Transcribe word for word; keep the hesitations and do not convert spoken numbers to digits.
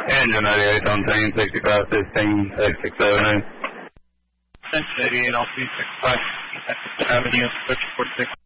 Engine ninety-eight on team, sixty-five fifteen, eighty-six oh nine. Engine eighty-eight, I'll see sixty-five Avenue, search forty-six.